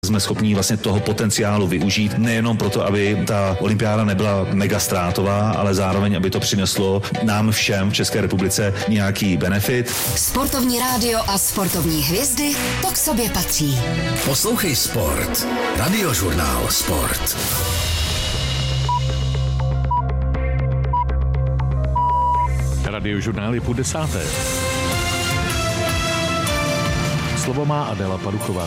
Jsme schopni vlastně toho potenciálu využít nejenom proto, aby ta olympiáda nebyla mega ztrátová, ale zároveň, aby to přineslo nám všem v České republice nějaký benefit. Sportovní rádio a sportovní hvězdy, to k sobě patří. Poslouchej Sport. Radiožurnál Sport. Radiožurnál je 10:30. Slovo má Adela Paduchová.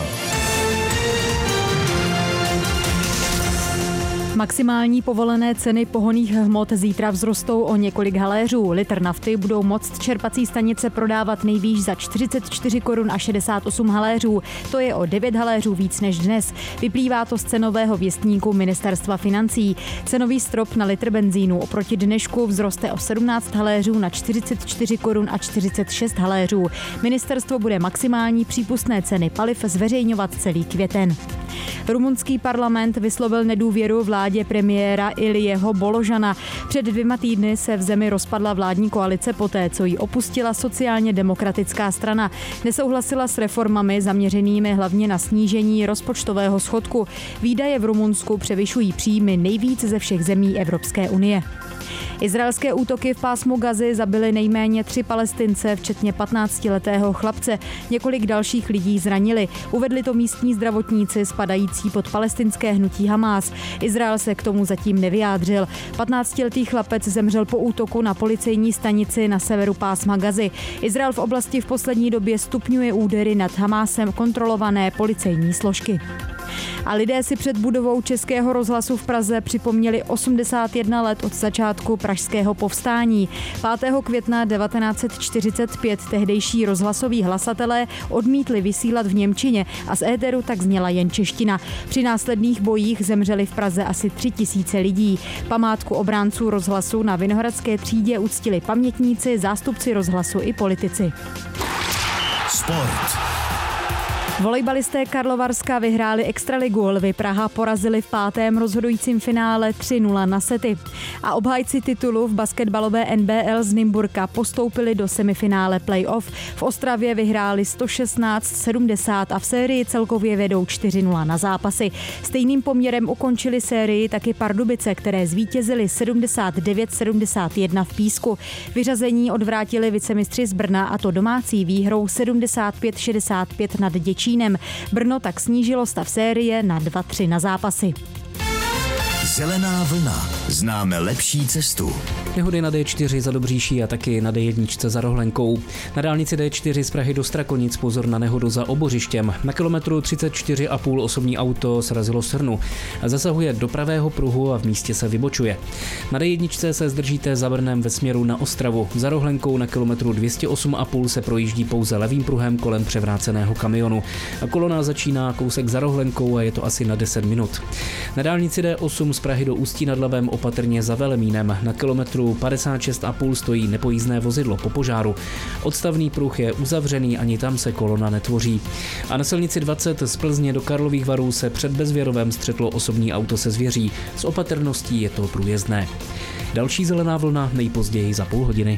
Maximální povolené ceny pohonných hmot zítra vzrostou o několik haléřů. Litr nafty budou moct čerpací stanice prodávat nejvýš za 44 korun a 68 haléřů. To je o 9 haléřů víc než dnes. Vyplývá to z cenového věstníku Ministerstva financí. Cenový strop na litr benzínu oproti dnešku vzroste o 17 haléřů na 44 korun a 46 haléřů. Ministerstvo bude maximální přípustné ceny paliv zveřejňovat celý květen. Rumunský parlament vyslovil nedůvěru vládě premiéra Ilieho Boložana. Před 2 týdny se v zemi rozpadla vládní koalice poté, co ji opustila sociálně demokratická strana. Nesouhlasila s reformami zaměřenými hlavně na snížení rozpočtového schodku. Výdaje v Rumunsku převyšují příjmy nejvíc ze všech zemí Evropské unie. Izraelské útoky v pásmu Gazy zabily nejméně 3 Palestince, včetně 15letého chlapce. Několik dalších lidí zranili. Uvedli to místní zdravotníci spadající pod palestinské hnutí Hamás. Izrael se k tomu zatím nevyjádřil. 15letý chlapec zemřel po útoku na policejní stanici na severu pásma Gazy. Izrael v oblasti v poslední době stupňuje údery nad Hamásem kontrolované policejní složky. A lidé si před budovou Českého rozhlasu v Praze připomněli 81 let od začátku pražského povstání. 5. května 1945 tehdejší rozhlasoví hlasatelé odmítli vysílat v němčině a z éteru tak zněla jen čeština. Při následných bojích zemřeli v Praze asi 3000 lidí. Památku obránců rozhlasu na Vinohradské třídě uctili pamětníci, zástupci rozhlasu i politici. Sport. Volejbalisté Karlovarska vyhráli extraligu. Lvy Praha porazili v 5. rozhodujícím finále 3-0 na sety. A obhájci titulu v basketbalové NBL z Nymburka postoupili do semifinále playoff. V Ostravě vyhráli 116-70 a v sérii celkově vedou 4-0 na zápasy. Stejným poměrem ukončili sérii taky Pardubice, které zvítězili 79-71 v Písku. Vyřazení odvrátili vicemistři z Brna, a to domácí výhrou 75-65 nad Děčínem. Brno tak snížilo stav série na 2-3 na zápasy. Zelená vlna. Známe lepší cestu. Nehody na D4 za Dobříší a taky na D1 za Rohlenkou. Na dálnici D4 z Prahy do Strakonic pozor na nehodu za Obořištěm. Na kilometru 34,5 osobní auto srazilo srnu. Zasahuje do pravého pruhu a v místě se vybočuje. Na D1 se zdržíte za Brnem ve směru na Ostravu. Za Rohlenkou na kilometru 208,5 se projíždí pouze levým pruhem kolem převráceného kamionu. A kolona začíná kousek za Rohlenkou a je to asi na 10 minut. Na dálnici D8 z Prahy do Ústí nad Labem opatrně za Velemínem. Na kilometru 56,5 stojí nepojízdné vozidlo po požáru. Odstavný pruh je uzavřený, ani tam se kolona netvoří. A na silnici 20 z Plzně do Karlových Varů se před Bezvěrovem střetlo osobní auto se zvěří. S opatrností je to průjezdné. Další zelená vlna nejpozději za půl hodiny.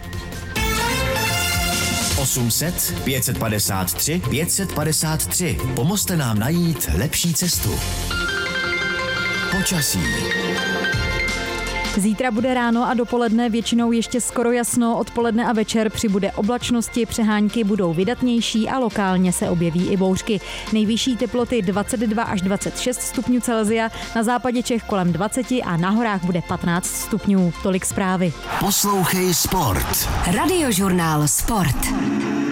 800 553 553. Pomozte nám najít lepší cestu. Počasí. Zítra bude ráno a dopoledne většinou ještě skoro jasno, odpoledne a večer přibude oblačnosti, přehánky budou vydatnější a lokálně se objeví i bouřky. Nejvyšší teploty 22 až 26 stupňů Celsia, na západě Čech kolem 20 a na horách bude 15 stupňů. Tolik zprávy. Poslouchej Sport. Radiožurnál Sport.